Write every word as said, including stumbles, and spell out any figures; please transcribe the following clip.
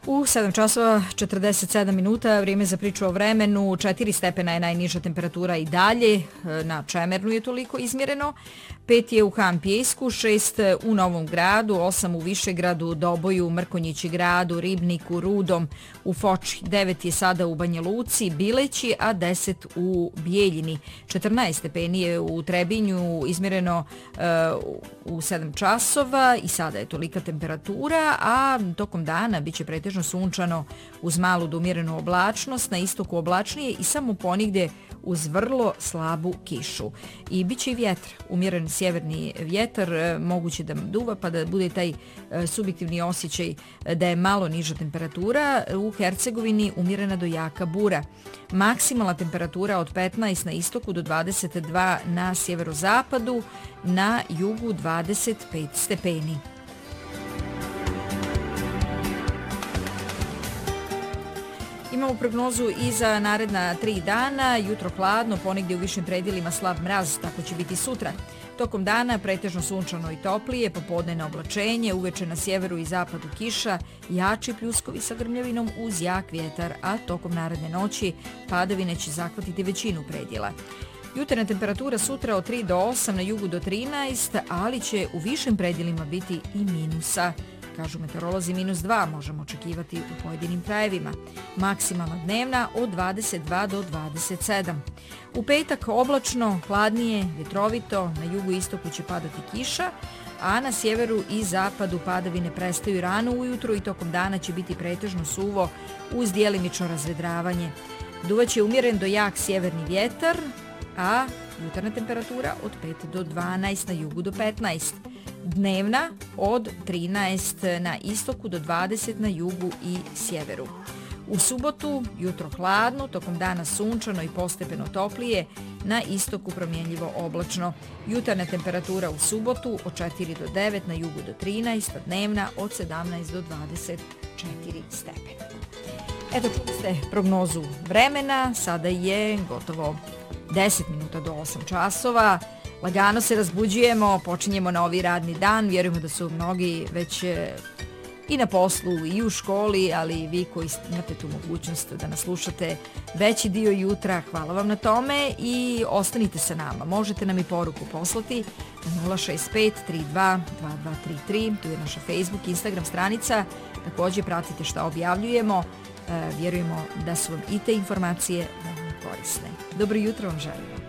U sedam časova četrdeset sedam minuta, vrijeme za priču o vremenu, četiri stepena je najniža temperatura i dalje, na Čemernu je toliko izmjereno, pet je u Han-Pjesku, šest u Novom Gradu, osam u Višegradu, Doboju, Mrkonjići Gradu, Ribniku, Rudom, u Foči, devet je sada u Banja Luci, Bileći, a deset u Bijeljini, četrnaest stepeni je u Trebinju izmjereno uh, u sedam časova i sada je tolika temperatura, a tokom dana bit će pretežno sunčano uz malu do umjerenu oblačnost, na istoku oblačnije i samo ponigdje uz vrlo slabu kišu. I bit će i vjetar, umjeren sjeverni vjetar, moguće da duva pa da bude taj subjektivni osjećaj da je malo niža temperatura. U Hercegovini umjerena do jaka bura. Maksimalna temperatura od petnaest na istoku do dvadeset dva na sjeverozapadu, na jugu dvadeset pet stepeni. Imamo prognozu i za naredna tri dana, jutro hladno, ponegdje u višim predjelima slab mraz, tako će biti sutra. Tokom dana pretežno sunčano i toplije, popodne oblačenje, uveče na sjeveru i zapadu kiša, jači pljuskovi sa grmljavinom uz jak vjetar, a tokom naredne noći padavine će zahvatiti većinu predjela. Jutarnja temperatura sutra od tri do osam, na jugu do trinaest, ali će u višim predjelima biti i minusa. Kažu meteorolozi, minus dva možemo očekivati u pojedinim krajevima. Maksimalna dnevna od dvadeset dva do dvadeset sedam. U petak oblačno, hladnije, vjetrovito, na jugu i istoku će padati kiša, a na sjeveru i zapadu padavine prestaju rano ujutro i tokom dana će biti pretežno suvo uz djelimično razvedravanje. Duvaće umjeren do jak sjeverni vjetar, a jutarnja temperatura od pet do dvanaest, na jugu do petnaest. Dnevna od trinaest na istoku do dvadeset na jugu i sjeveru. U subotu jutro hladno, tokom dana sunčano i postepeno toplije, na istoku promjenljivo oblačno. Jutarnja temperatura u subotu od četiri do devet, na jugu do trinaest, a dnevna od sedamnaest do dvadeset četiri stepena. Eto, čuli ste prognozu vremena, sada je gotovo deset minuta do osam časova. Lagano se razbuđujemo, počinjemo novi radni dan, vjerujemo da su mnogi već i na poslu i u školi, ali vi koji imate tu mogućnost da nas slušate veći dio jutra, hvala vam na tome i ostanite sa nama. Možete nam i poruku poslati na nula šest pet tri dva dva dva tri tri, tu je naša Facebook, Instagram stranica, također pratite šta objavljujemo, vjerujemo da su vam i te informacije korisne. Dobro jutro vam želim.